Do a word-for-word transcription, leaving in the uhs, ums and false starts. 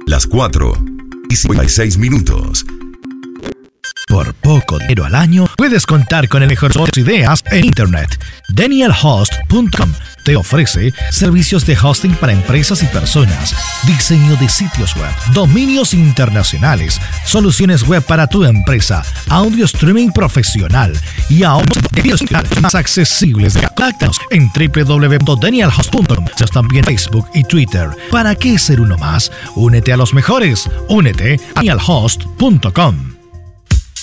Las cuatro y cincuenta y seis minutos. Por poco dinero al año, puedes contar con el mejor de ideas en Internet. Daniel Host punto com te ofrece servicios de hosting para empresas y personas, diseño de sitios web, dominios internacionales, soluciones web para tu empresa, audio streaming profesional y aún más accesibles. Contáctanos en doble u doble u doble u punto daniel host punto com. También Facebook y Twitter. ¿Para qué ser uno más? Únete a los mejores. Únete a daniel host punto com.